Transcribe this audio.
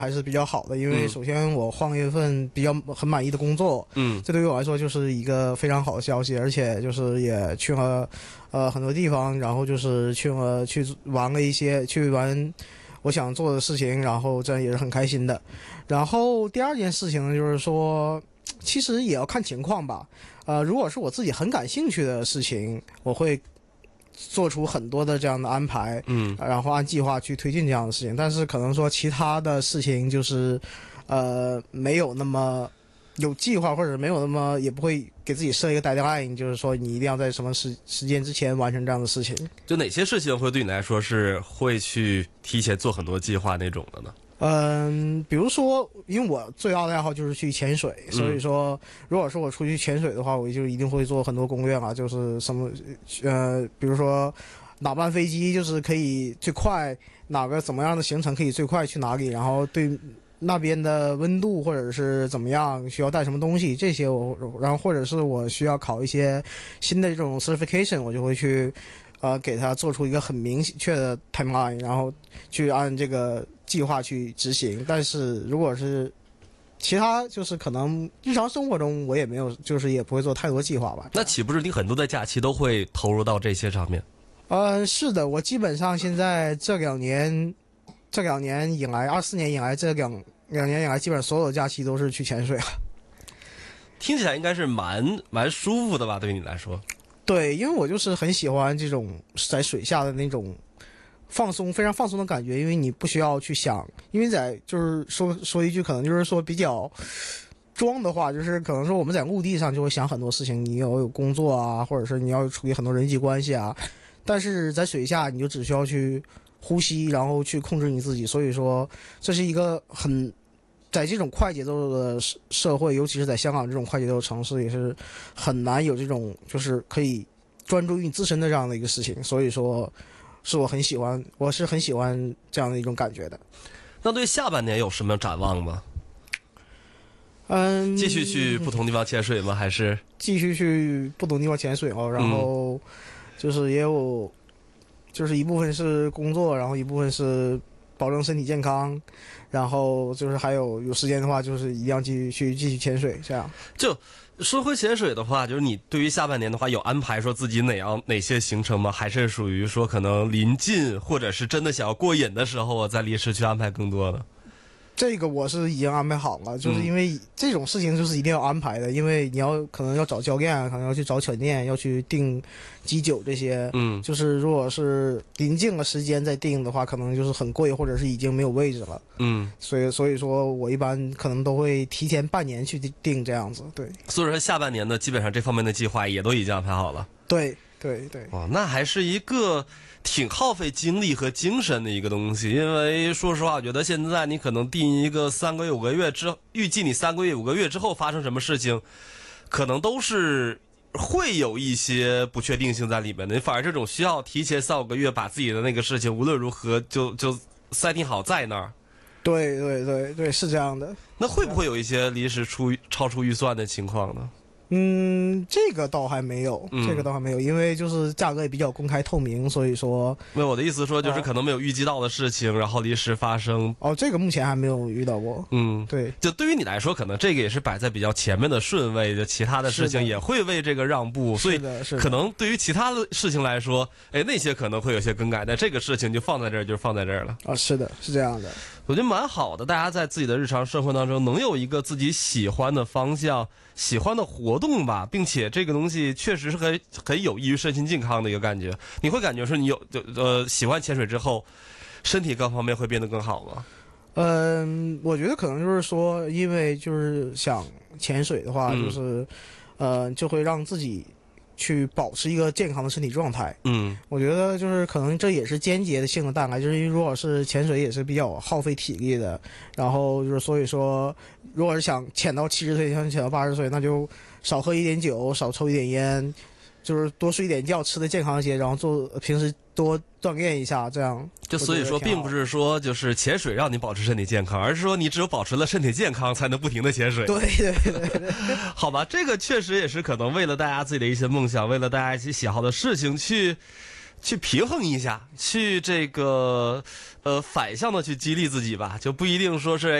还是比较好的，因为首先我换了一份很满意的工作，这对于我来说就是一个非常好的消息，而且就是也去了很多地方，然后就是去玩我想做的事情，然后这样也是很开心的。然后第二件事情呢，就是说其实也要看情况吧，如果是我自己很感兴趣的事情，我会做出很多的这样的安排，然后按计划去推进这样的事情。但是可能说其他的事情就是没有那么有计划，或者没有那么也不会给自己设一个 deadline， 就是说你一定要在什么时间之前完成这样的事情。 就哪些事情会对你来说是会去提前做很多计划那种的呢？ 比如说，因为我最大的爱好就是去潜水，所以说，如果是我出去潜水的话，我就一定会做很多攻略啊，就是什么，比如说哪班飞机就是可以最快，哪个怎么样的行程可以最快去哪里，然后对那边的温度或者是怎么样，需要带什么东西，这些然后或者是我需要考一些新的这种 certification， 我就会去给他做出一个很明确的 timeline， 然后去按这个计划去执行。但是如果是其他，就是可能日常生活中我也没有，就是也不会做太多计划吧。 那岂不是你很多的假期都会投入到这些上面？ 是的，我基本上现在这两年以来，24年以来，这两年以来，基本上所有的假期都是去潜水了。 听起来应该是蛮舒服的吧，对于你来说？ 对，因为我就是很喜欢这种在水下的那种非常放松的感觉，因为你不需要去想，因为就是说一句可能就是说比较装的话，就是可能说我们在陆地上就会想很多事情，你要有工作啊，或者是你要处理很多人际关系啊，但是在水下你就只需要去呼吸，然后去控制你自己，所以说这是一个在这种快节奏的社会，尤其是在香港这种快节奏的城市，也是很难有这种就是可以专注于你自身的这样的一个事情，所以说我是很喜欢这样的一种感觉的。 那对下半年有什么展望吗？继续去不同地方潜水吗？还是继续去不同地方潜水然后就是也有，就是一部分是工作，然后一部分是保证身体健康，然后就是还有时间的话，就是一定要继续潜水。这样就说回潜水的话，就是你对于下半年的话有安排说自己哪些行程吗？还是属于说可能临近或者是真的想要过瘾的时候再临时去安排更多的？ 这个我是已经安排好了，就是因为这种事情就是一定要安排的，因为你可能要找教练，可能要去找酒店，要去订机酒这些，就是如果是临近了时间再订的话，可能就是很贵，或者是已经没有位置了，所以说我一般可能都会提前半年去订这样子，对。 所以说下半年呢，基本上这方面的计划也都已经安排好了。 对。 那还是一个挺耗费精力和精神的一个东西，因为说实话，我觉得现在你可能定一个3个月5个月预计你3个月5个月之后发生什么事情，可能都是会有一些不确定性在里面的。反而这种需要提前3、5个月把自己的那个事情无论如何就塞定好在那儿。 对，是这样的。 那会不会有一些临时超出预算的情况呢？ 这个倒还没有，因为就是价格也比较公开透明，所以说。 没有，我的意思说就是可能没有预计到的事情，然后临时发生。 这个目前还没有遇到过。对。 就对于你来说，可能这个也是摆在比较前面的顺位，就其他的事情也会为这个让步，所以可能对于其他的事情来说，那些可能会有些更改，但这个事情就放在这儿，就放在这儿了。 是的，是这样的。 我觉得蛮好的，大家在自己的日常生活当中能有一个自己喜欢的方向、喜欢的活动吧，并且这个东西确实是很有益于身心健康的一个感觉。你会感觉说你喜欢潜水之后，身体各方面会变得更好吗？ 我觉得可能就是说，因为就是想潜水的话，就是就会让自己去保持一个健康的身体状态。我觉得就是可能这也是间接的性的带来，就是因为如果是潜水也是比较耗费体力的，然后就是所以说，如果是想潜到70岁，想潜到80岁，那就少喝一点酒，少抽一点烟，就是多睡一点觉，吃的健康一些，然后平时多锻炼一下，这样。 就所以说，并不是说就是潜水让你保持身体健康，而是说你只有保持了身体健康，才能不停的潜水。 对。 好吧，这个确实也是可能为了大家自己的一些梦想，为了大家一起喜好的事情去去平衡一下，去这个反向的去激励自己吧，就不一定说是